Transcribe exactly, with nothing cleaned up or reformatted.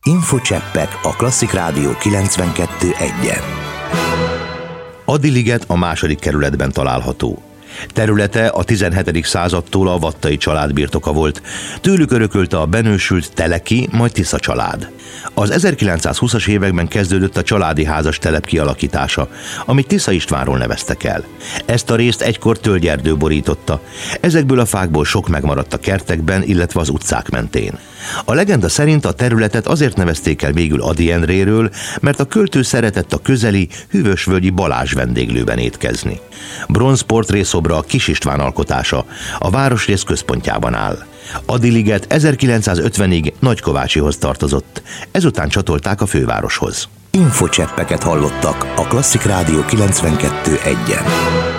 Infocseppek a Klasszik Rádió kilencvenkettő egyen. Ady-liget a második kerületben található. Területe a tizenhetedik századtól a vattai család birtoka volt, tőlük örökölte a benősült Teleki, majd Tisza család. Az ezerkilencszázhúszas években kezdődött a családi házas telep kialakítása, amit Tisza Istvánról neveztek el. Ezt a részt egykor tölgyerdő borította, ezekből a fákból sok megmaradt a kertekben, illetve az utcák mentén. A legenda szerint a területet azért nevezték el végül Ady Endréről, mert a költő szeretett a közeli, hűvösvölgyi Balázs vendéglőben étkezni. Bronz portrészobra a Kis István alkotása, a városrész központjában áll. Ady-liget ezerkilencszázötvenig Nagykovácsihoz tartozott, ezután csatolták a fővároshoz. Infocseppeket hallottak a Klasszik Rádió kilencvenkettő egyen.